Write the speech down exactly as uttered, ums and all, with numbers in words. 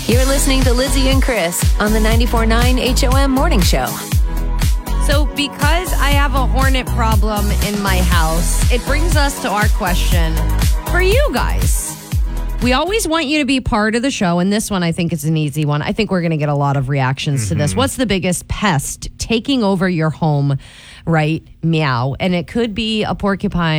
You're listening to Lizzie and Chris on the ninety-four point nine H O M Morning Show. So because I have a hornet problem in my house, it brings us to our question for you guys. We always want you to be part of the show, and this one I think is an easy one. I think we're going to get a lot of reactions mm-hmm. to this. What's the biggest pest taking over your home right meow? And it could be a porcupine.